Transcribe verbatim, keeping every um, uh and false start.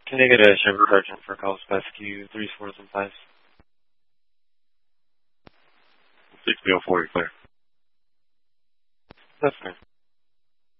Can I get a Chevrolet Sergeant for calls past Q three fours and fives? sixty oh four, you're clear. That's fine.